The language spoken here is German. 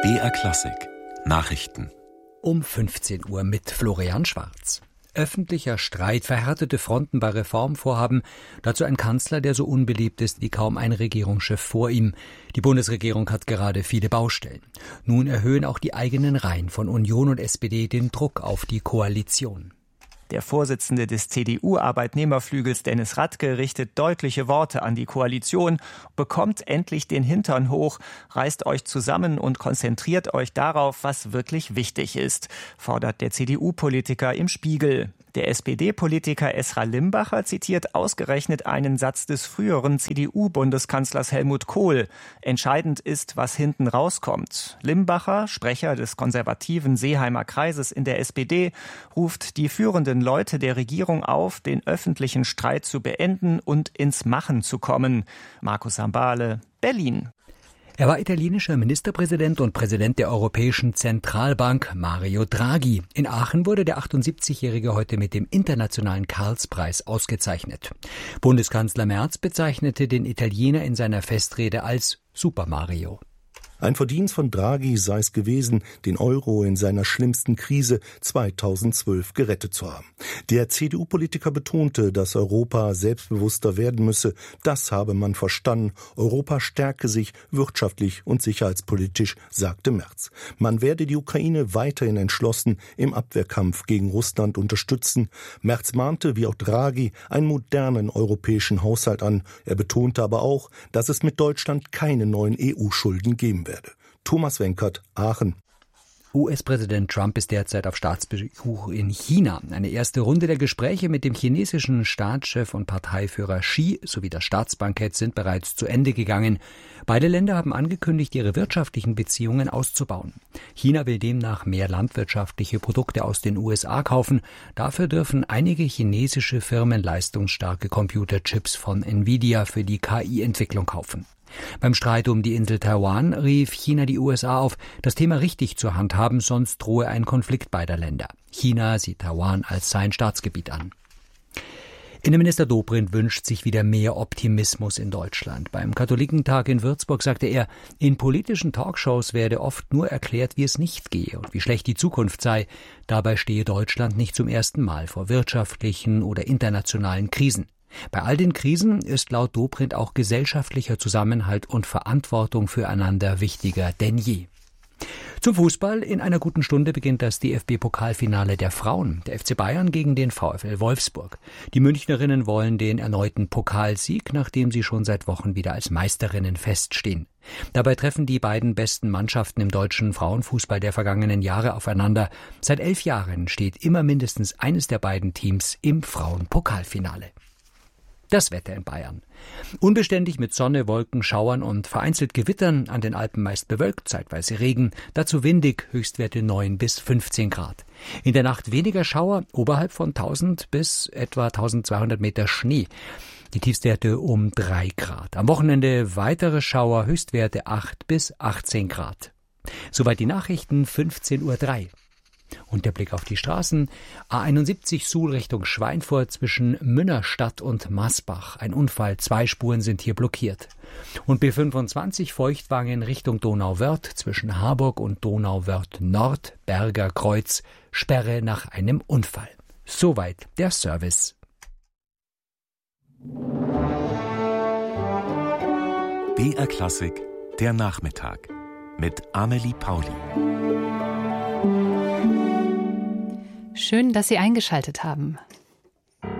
BR Klassik Nachrichten Um 15 Uhr mit Florian Schwarz. Öffentlicher Streit, verhärtete Fronten bei Reformvorhaben, dazu ein Kanzler, der so unbeliebt ist wie kaum ein Regierungschef vor ihm. Die Bundesregierung hat gerade viele Baustellen. Nun erhöhen auch die eigenen Reihen von Union und SPD den Druck auf die Koalition. Der Vorsitzende des CDU-Arbeitnehmerflügels Dennis Radke richtet deutliche Worte an die Koalition, bekommt endlich den Hintern hoch, reißt euch zusammen und konzentriert euch darauf, was wirklich wichtig ist, fordert der CDU-Politiker im Spiegel. Der SPD-Politiker Esra Limbacher zitiert ausgerechnet einen Satz des früheren CDU-Bundeskanzlers Helmut Kohl. Entscheidend ist, was hinten rauskommt. Limbacher, Sprecher des konservativen Seeheimer Kreises in der SPD, ruft die führenden Leute der Regierung auf, den öffentlichen Streit zu beenden und ins Machen zu kommen. Markus Sambale, Berlin. Er war italienischer Ministerpräsident und Präsident der Europäischen Zentralbank, Mario Draghi. In Aachen wurde der 78-Jährige heute mit dem Internationalen Karlspreis ausgezeichnet. Bundeskanzler Merz bezeichnete den Italiener in seiner Festrede als Super Mario. Ein Verdienst von Draghi sei es gewesen, den Euro in seiner schlimmsten Krise 2012 gerettet zu haben. Der CDU-Politiker betonte, dass Europa selbstbewusster werden müsse. Das habe man verstanden. Europa stärke sich wirtschaftlich und sicherheitspolitisch, sagte Merz. Man werde die Ukraine weiterhin entschlossen im Abwehrkampf gegen Russland unterstützen. Merz mahnte, wie auch Draghi, einen modernen europäischen Haushalt an. Er betonte aber auch, dass es mit Deutschland keine neuen EU-Schulden geben werde. Thomas Wenkert, Aachen. US-Präsident Trump ist derzeit auf Staatsbesuch in China. Eine erste Runde der Gespräche mit dem chinesischen Staatschef und Parteiführer Xi sowie das Staatsbankett sind bereits zu Ende gegangen. Beide Länder haben angekündigt, ihre wirtschaftlichen Beziehungen auszubauen. China will demnach mehr landwirtschaftliche Produkte aus den USA kaufen. Dafür dürfen einige chinesische Firmen leistungsstarke Computerchips von Nvidia für die KI-Entwicklung kaufen. Beim Streit um die Insel Taiwan rief China die USA auf, das Thema richtig zu handhaben, sonst drohe ein Konflikt beider Länder. China sieht Taiwan als sein Staatsgebiet an. Innenminister Dobrindt wünscht sich wieder mehr Optimismus in Deutschland. Beim Katholikentag in Würzburg sagte er, in politischen Talkshows werde oft nur erklärt, wie es nicht gehe und wie schlecht die Zukunft sei. Dabei stehe Deutschland nicht zum ersten Mal vor wirtschaftlichen oder internationalen Krisen. Bei all den Krisen ist laut Dobrindt auch gesellschaftlicher Zusammenhalt und Verantwortung füreinander wichtiger denn je. Zum Fußball. In einer guten Stunde beginnt das DFB-Pokalfinale der Frauen. Der FC Bayern gegen den VfL Wolfsburg. Die Münchnerinnen wollen den erneuten Pokalsieg, nachdem sie schon seit Wochen wieder als Meisterinnen feststehen. Dabei treffen die beiden besten Mannschaften im deutschen Frauenfußball der vergangenen Jahre aufeinander. Seit 11 Jahren steht immer mindestens eines der beiden Teams im Frauenpokalfinale. Das Wetter in Bayern. Unbeständig mit Sonne, Wolken, Schauern und vereinzelt Gewittern, an den Alpen meist bewölkt, zeitweise Regen, dazu windig, Höchstwerte 9 bis 15 Grad. In der Nacht weniger Schauer, oberhalb von 1000 bis etwa 1200 Meter Schnee. Die Tiefstwerte um 3 Grad. Am Wochenende weitere Schauer, Höchstwerte 8 bis 18 Grad. Soweit die Nachrichten, 15:03 Uhr. Und der Blick auf die Straßen. A71 Suhl Richtung Schweinfurt zwischen Münnerstadt und Masbach. Ein Unfall, 2 Spuren sind hier blockiert. Und B25 Feuchtwangen Richtung Donauwörth zwischen Harburg und Donauwörth Nord, Berger Kreuz, Sperre nach einem Unfall. Soweit der Service. BR Klassik, der Nachmittag mit Amelie Pauli. Schön, dass Sie eingeschaltet haben.